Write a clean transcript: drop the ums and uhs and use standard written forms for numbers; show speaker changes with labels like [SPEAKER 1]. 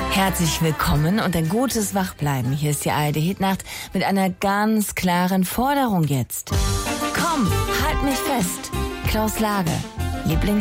[SPEAKER 1] Herzlich willkommen und ein gutes Wachbleiben. Hier ist die ARD-Hitnacht mit einer ganz klaren Forderung jetzt. Komm, halt mich fest. Klaus Lage,